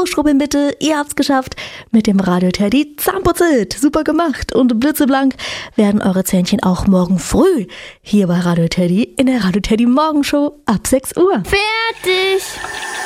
Hochschrubbeln bitte, ihr habt's geschafft. Mit dem Radio Teddy Zahnputzelt. Super gemacht. Und blitzeblank werden eure Zähnchen auch morgen früh hier bei Radio Teddy in der Radio Teddy Morgenshow ab 6 Uhr. Fertig!